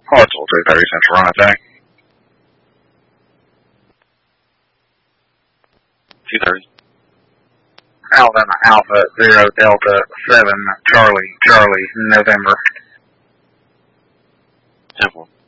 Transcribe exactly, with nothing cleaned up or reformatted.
Hartsville two thirty Central Run attack. two thirty. Alabama Alpha zero Delta seven Charlie Charlie November. ten four.